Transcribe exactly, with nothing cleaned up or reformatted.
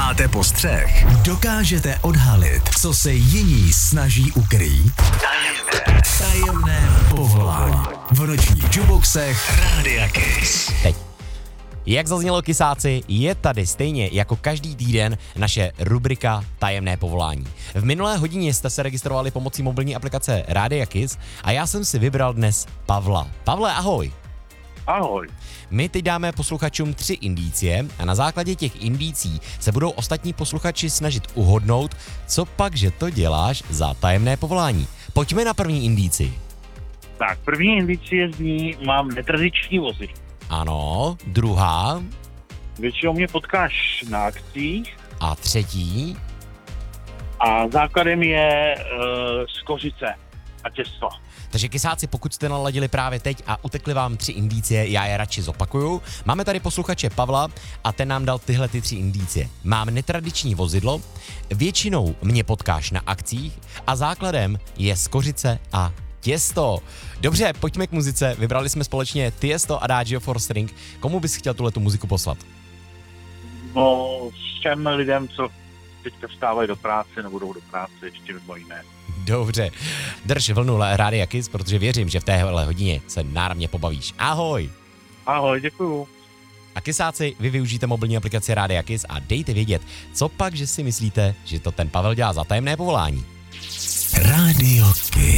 Máte postřeh? Dokážete odhalit, co se jiní snaží ukrýt? Tajemné, tajemné povolání. V nočních juboxech Rádia Kiss. Teď. Jak zaznělo, kysáci, je tady stejně jako každý týden naše rubrika Tajemné povolání. V minulé hodině jste se registrovali pomocí mobilní aplikace Rádia Kiss a já jsem si vybral dnes Pavla. Pavle, ahoj. Ahoj. My teď dáme posluchačům tři indicie a na základě těch indicí se budou ostatní posluchači snažit uhodnout, co pak, že to děláš za tajemné povolání. Pojďme na první indici. Tak, první indicie zní, mám netradiční vozy. Ano, druhá Většinou mě potkáš na akcích a třetí. a základem je uh, skořice a těsto. Takže kysáci, pokud jste naladili právě teď a utekly vám tři indicie, já je radši zopakuju. Máme tady posluchače Pavla a ten nám dal tyhle ty tři indicie. Mám netradiční vozidlo, většinou mě potkáš na akcích a základem je skořice a těsto. Dobře, pojďme k muzice. Vybrali jsme společně Tiesto a Adagio for String. Komu bys chtěl tuhletu muziku poslat? No, všem lidem, co teďka vstávají do práce, nebudou do práce, ještě mimo jiné. Dobře, drž vlnu Rádia Kiss, protože věřím, že v téhle hodině se náramně pobavíš. Ahoj! Ahoj, děkuju. A kysáci, vy využijte mobilní aplikaci Rádia Kiss a dejte vědět, co pak, že si myslíte, že to ten Pavel dělá za tajemné povolání. Rádio Kiss.